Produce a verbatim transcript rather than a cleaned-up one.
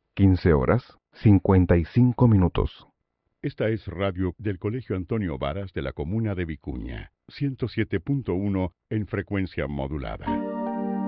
quince horas, cincuenta y cinco minutos. Esta es radio del Colegio Antonio Varas de la comuna de Vicuña, ciento siete punto uno en frecuencia modulada.